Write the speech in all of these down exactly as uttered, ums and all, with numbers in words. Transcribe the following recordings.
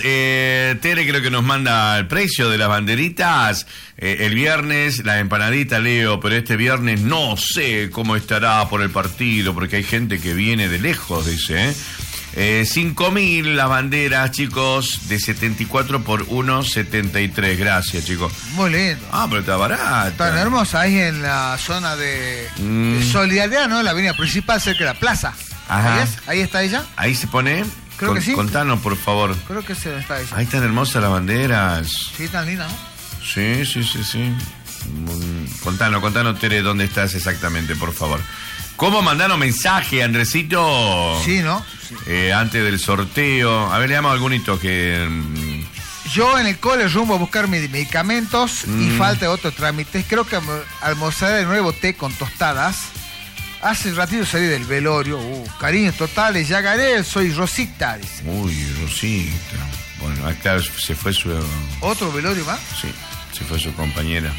Eh, Tere creo que nos manda el precio de las banderitas. Eh, el viernes la empanadita, Leo, pero este viernes no sé cómo estará por el partido, porque hay gente que viene de lejos, dice, ¿eh? Eh, cinco mil las banderas, chicos, de setenta y cuatro por uno setenta y tres. Gracias, chicos. Muy lindo. Ah, pero está barata. Tan hermosa, ahí en la zona de, Mm. de Solidaridad, ¿no? La avenida principal cerca de la plaza. Ajá. ¿Ahí, es? ¿Ahí está ella? Ahí se pone. Creo que sí. Contanos, por favor. Creo que se está ella. Ahí están hermosas las banderas. Sí, tan linda, ¿no? Sí, sí, sí, sí. Mm, Contanos, contanos, Tere, dónde estás exactamente, por favor. ¿Cómo mandaron mensaje, Andresito? Sí, ¿no? Sí. Eh, antes del sorteo. A ver, le damos algún hito que... mm, Yo en el cole rumbo a buscar mis medicamentos Mm. y falta de otros trámites. Creo que almo- almorzaré de nuevo té con tostadas. Hace ratito salí del velorio. Uh, cariños totales, ya gané, soy Rosita, dice. Uy, Rosita. Bueno, acá se fue su... ¿Otro velorio más? Sí, se fue su compañera.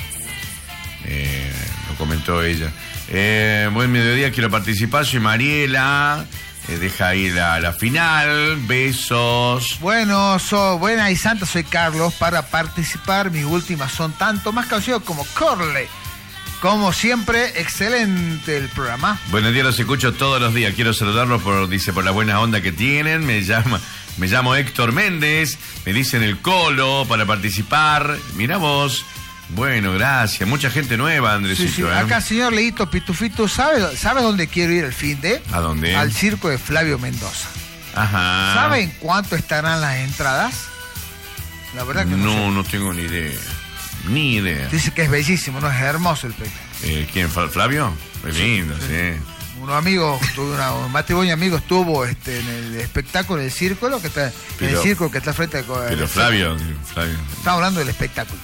Eh, lo comentó ella. Eh, buen mediodía, quiero participar. Soy Mariela. Eh, deja ahí la, la final. Besos. Bueno, soy buena y santa, soy Carlos. Para participar, mis últimas son tanto más conocidos como Corley. Como siempre, excelente el programa. Buenos días, los escucho todos los días. Quiero saludarlos por, dice, por la buena onda que tienen. Me llama, me llamo Héctor Méndez. Me dicen el Colo para participar. Mirá vos. Bueno, gracias. Mucha gente nueva, Andresito. Sí, sí. ¿eh? Acá, señor Leito Pitufito, ¿sabe, ¿sabe dónde quiero ir el fin de? ¿A dónde? Al circo de Flavio Mendoza. Ajá. ¿Saben cuánto estarán las entradas? La verdad que no, No, sé. no tengo ni idea. Ni idea. Dice que es bellísimo, ¿no? Es hermoso el espectáculo. Eh, ¿Quién? ¿Fla- ¿Flavio? Es lindo, sí. Unos amigos, tuve una, un matrimonio de amigos estuvo este, en el espectáculo del circo, que está, en Pero- el circo que está frente a... Pero Flavio, Flavio. Estamos hablando del espectáculo.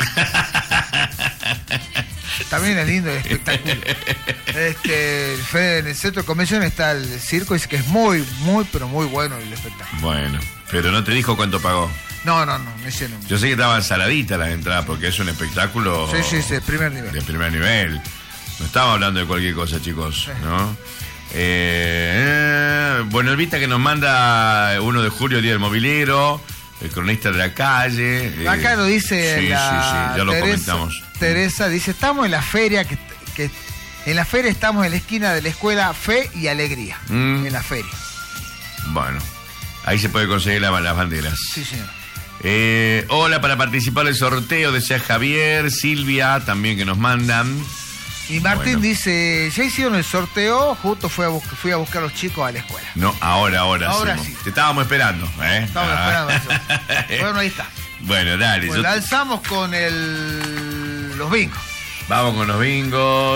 También es lindo el espectáculo. Este, Fede, en el centro de convención está el circo, dice que es muy, muy, pero muy bueno el espectáculo. Bueno, pero no te dijo cuánto pagó. No, no, no, ese no. Yo sé que estaban saladitas las entradas porque es un espectáculo Sí, sí, sí, primer nivel. de primer nivel. No estamos hablando de cualquier cosa, chicos, Sí. ¿no? Eh, bueno, el Vista que nos manda uno de julio, Día del Mobiliero, el cronista de la calle. eh, Acá lo dice sí, la sí, sí, ya lo Teresa, comentamos. Teresa dice, estamos en la feria, que, que en la feria estamos en la esquina de la escuela Fe y Alegría. Mm. En la feria. Bueno, ahí se puede conseguir la- las banderas. Sí, señor. Eh, hola, para participar del sorteo, desea Javier, Silvia, también que nos mandan. Y Martín Bueno. dice, ya hicieron el sorteo, justo fui a, bus- fui a buscar a los chicos a la escuela. No, ahora, ahora, Ahora hacemos. sí. Te estábamos esperando, ¿eh? Estamos Ah. esperando eso. Bueno, ahí está. Bueno, dale. Bueno, yo- alzamos con el los bingos. Vamos con los bingos.